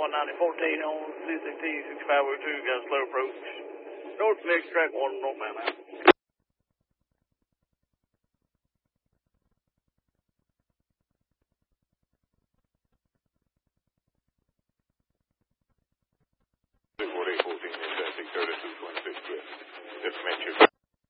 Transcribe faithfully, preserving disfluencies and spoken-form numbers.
one ninety fourteen on C C T sixty-five oh two, got a slow approach. North Mix, track one, North Mountain.